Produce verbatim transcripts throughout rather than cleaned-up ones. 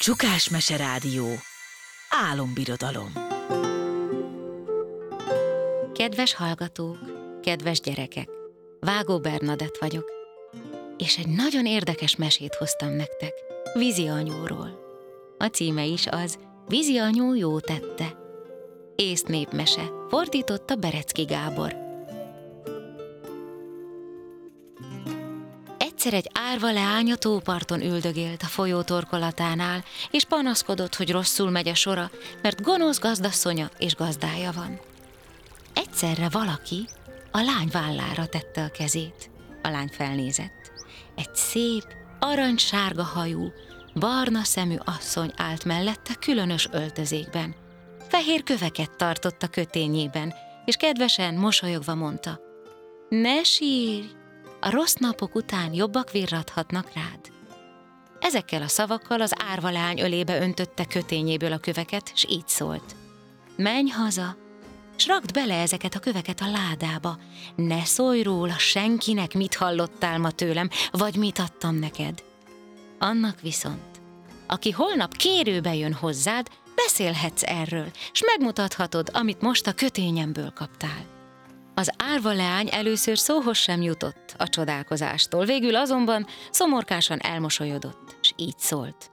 Csukás Mese Rádió. Álombirodalom. Kedves hallgatók, kedves gyerekek, Vágó Bernadett vagyok, és egy nagyon érdekes mesét hoztam nektek, Vizi anyóról. A címe is az, Vizi anyó jó tette. Észt népmese, fordította Berecki Gábor. Egyszer egy árva leány a tóparton üldögélt a folyó torkolatánál, és panaszkodott, hogy rosszul megy a sora, mert gonosz gazdasszonya és gazdája van. Egyszerre valaki a lány vállára tette a kezét. A lány felnézett. Egy szép, aranysárga hajú, barna szemű asszony állt mellette különös öltözékben. Fehér köveket tartott a kötényében, és kedvesen, mosolyogva mondta: ne sírj! A rossz napok után jobbak virradhatnak rád. Ezekkel a szavakkal az árva leány ölébe öntötte kötényéből a köveket, s így szólt: menj haza, s rakd bele ezeket a köveket a ládába. Ne szólj róla senkinek, mit hallottál ma tőlem, vagy mit adtam neked. Annak viszont, aki holnap kérőbe jön hozzád, beszélhetsz erről, s megmutathatod, amit most a kötényemből kaptál. Az árva leány először szóhoz sem jutott a csodálkozástól, végül azonban szomorkásan elmosolyodott, s így szólt: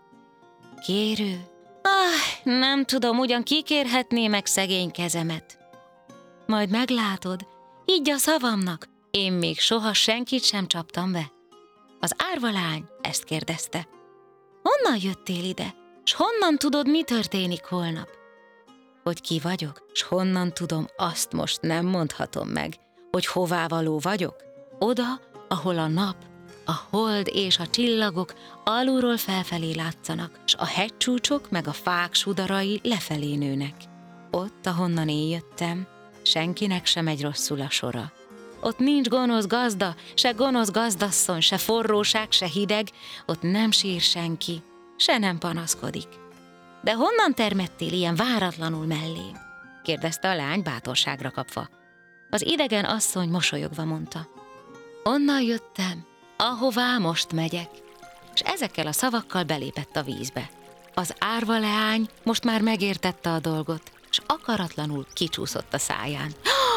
kérő, ah, nem tudom, ugyan kikérhetné meg szegény kezemet. Majd meglátod, higgy a szavamnak, én még soha senkit sem csaptam be. Az árva lány ezt kérdezte: honnan jöttél ide, s honnan tudod, mi történik holnap? Hogy ki vagyok, s honnan tudom, azt most nem mondhatom meg. Hogy hová való vagyok? Oda, ahol a nap, a hold és a csillagok alulról felfelé látszanak, s a hegycsúcsok meg a fák sudarai lefelé nőnek. Ott, ahonnan én jöttem, senkinek sem megy rosszul a sora. Ott nincs gonosz gazda, se gonosz gazdasszony, se forróság, se hideg, ott nem sír senki, se nem panaszkodik. De honnan termettél ilyen váratlanul mellém? Kérdezte a lány bátorságra kapva. Az idegen asszony mosolyogva mondta: onnan jöttem, ahová most megyek. És ezekkel a szavakkal belépett a vízbe. Az árva leány most már megértette a dolgot, és akaratlanul kicsúszott a száján.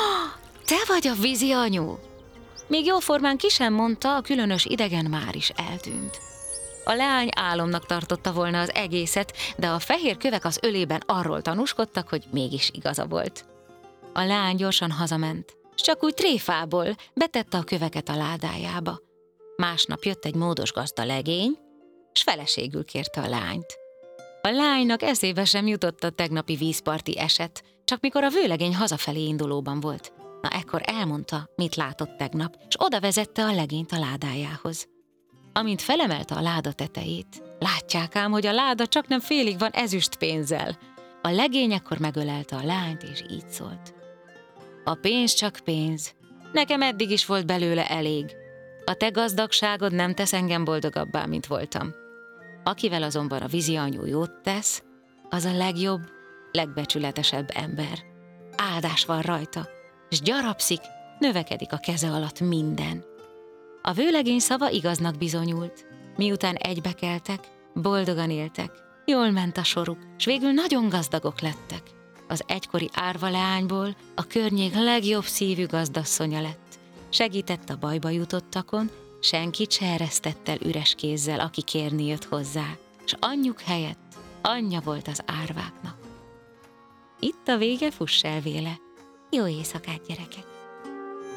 Te vagy a Vizi anyu! Még jóformán ki sem mondta, a különös idegen már is eltűnt. A leány álomnak tartotta volna az egészet, de a fehér kövek az ölében arról tanúskodtak, hogy mégis igaza volt. A leány gyorsan hazament, s csak úgy tréfából betette a köveket a ládájába. Másnap jött egy módos gazda legény, s feleségül kérte a lányt. A lánynak eszébe sem jutott a tegnapi vízparti eset, csak mikor a vőlegény hazafelé indulóban volt. Na ekkor elmondta, mit látott tegnap, s oda vezette a legényt a ládájához. Amint felemelte a láda tetejét, látják ám, hogy a láda csak nem félig van ezüst pénzzel. A legény ekkor megölelte a lányt, és így szólt: a pénz csak pénz, nekem eddig is volt belőle elég. A te gazdagságod nem tesz engem boldogabbá, mint voltam. Akivel azonban a Vizi anyu jót tesz, az a legjobb, legbecsületesebb ember. Áldás van rajta, és gyarapszik, növekedik a keze alatt minden. A vőlegény szava igaznak bizonyult. Miután egybekeltek, boldogan éltek, jól ment a soruk, s végül nagyon gazdagok lettek. Az egykori árva leányból a környék legjobb szívű gazdasszonya lett. Segített a bajba jutottakon, senkit se eresztett el üres kézzel, aki kérni jött hozzá, s anyjuk helyett anyja volt az árváknak. Itt a vége, fuss el véle. Jó éjszakát, gyerekek!